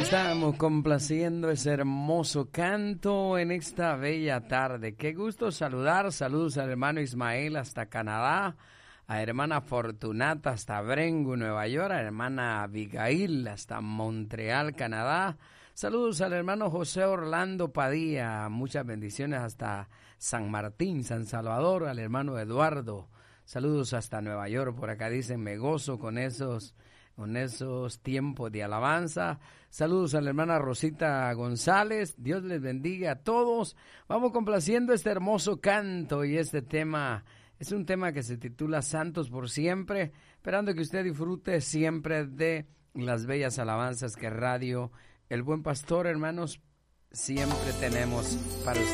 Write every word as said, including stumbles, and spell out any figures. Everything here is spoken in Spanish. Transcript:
Estamos complaciendo ese hermoso canto en esta bella tarde. Qué gusto saludar. Saludos al hermano Ismael hasta Canadá, a hermana Fortunata hasta Brengu, Nueva York, a hermana Abigail hasta Montreal, Canadá. Saludos al hermano José Orlando Padilla. Muchas bendiciones hasta San Martín, San Salvador, al hermano Eduardo. Saludos hasta Nueva York. Por acá dicen, me gozo con esos... con esos tiempos de alabanza. Saludos a la hermana Rosita González. Dios les bendiga a todos. Vamos complaciendo este hermoso canto y este tema. Es un tema que se titula Santos por Siempre, esperando que usted disfrute siempre de las bellas alabanzas que Radio El Buen Pastor, hermanos, siempre tenemos para usted.